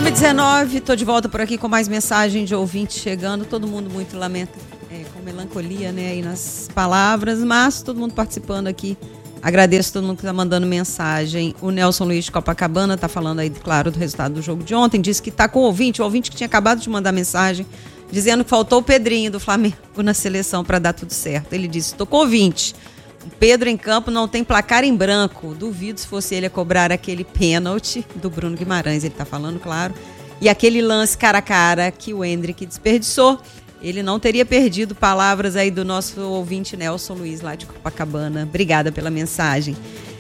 9h19, estou de volta por aqui com mais mensagem de ouvinte chegando. Todo mundo muito com melancolia, né, aí nas palavras, mas todo mundo participando aqui. Agradeço todo mundo que está mandando mensagem. O Nelson Luiz de Copacabana está falando aí, claro, do resultado do jogo de ontem. Disse que está com o ouvinte que tinha acabado de mandar mensagem, dizendo que faltou o Pedrinho do Flamengo na seleção para dar tudo certo. Ele disse, estou com o ouvinte. O Pedro em campo não tem placar em branco. Duvido se fosse ele a cobrar aquele pênalti do Bruno Guimarães. Ele está falando, claro. E aquele lance cara a cara que o Endrick desperdiçou. Ele não teria perdido. Palavras aí do nosso ouvinte Nelson Luiz, lá de Copacabana. Obrigada pela mensagem.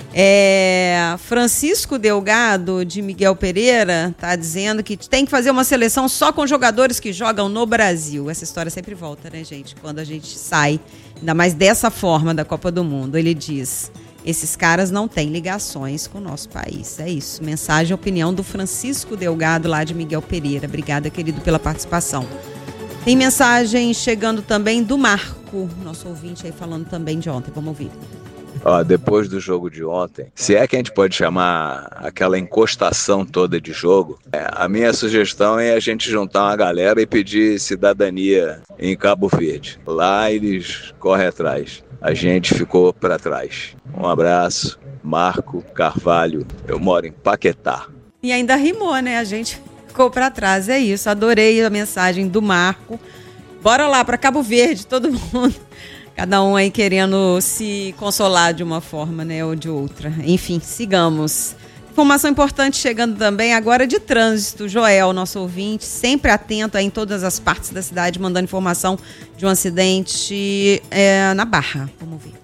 Francisco Delgado, de Miguel Pereira, está dizendo que tem que fazer uma seleção só com jogadores que jogam no Brasil. Essa história sempre volta, né, gente? Quando a gente sai, ainda mais dessa forma da Copa do Mundo. Ele diz, esses caras não têm ligações com o nosso país. É isso. Mensagem e opinião do Francisco Delgado, lá de Miguel Pereira. Obrigada, querido, pela participação. Tem mensagem chegando também do Marco, nosso ouvinte aí falando também de ontem. Vamos ouvir. Depois do jogo de ontem, se é que a gente pode chamar aquela encostação toda de jogo, a minha sugestão é a gente juntar uma galera e pedir cidadania em Cabo Verde. Lá eles correm atrás. A gente ficou para trás. Um abraço, Marco Carvalho. Eu moro em Paquetá. E ainda rimou, né? A gente ficou para trás. É isso. Adorei a mensagem do Marco. Bora lá para Cabo Verde, todo mundo. Cada um aí querendo se consolar de uma forma, né, ou de outra. Enfim, sigamos. Informação importante chegando também agora de trânsito. Joel, nosso ouvinte, sempre atento aí em todas as partes da cidade, mandando informação de um acidente na Barra. Vamos ver.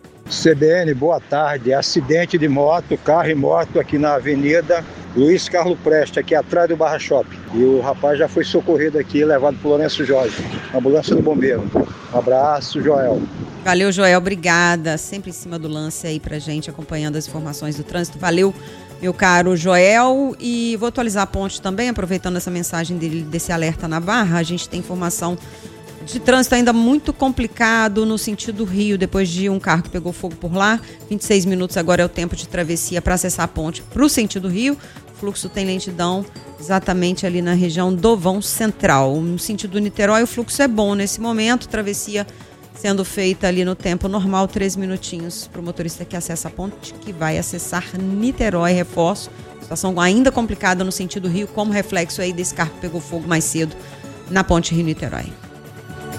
CBN, boa tarde. Acidente de moto, carro e moto aqui na Avenida Luiz Carlos Preste, aqui atrás do Barra Shopping. E o rapaz já foi socorrido aqui, levado por Lourenço Jorge, ambulância do bombeiro. Um abraço, Joel. Valeu, Joel, obrigada. Sempre em cima do lance aí pra gente, acompanhando as informações do trânsito. Valeu, meu caro Joel. E vou atualizar a ponte também, aproveitando essa mensagem desse alerta na Barra. A gente tem informação de trânsito ainda muito complicado no sentido Rio, depois de um carro que pegou fogo por lá. 26 minutos agora é o tempo de travessia para acessar a ponte para o sentido Rio. O fluxo tem lentidão exatamente ali na região do vão central. No sentido Niterói, o fluxo é bom nesse momento, travessia sendo feita ali no tempo normal, 3 minutinhos para o motorista que acessa a ponte, que vai acessar Niterói. Reforço, situação ainda complicada no sentido Rio, como reflexo aí desse carro que pegou fogo mais cedo na ponte Rio-Niterói.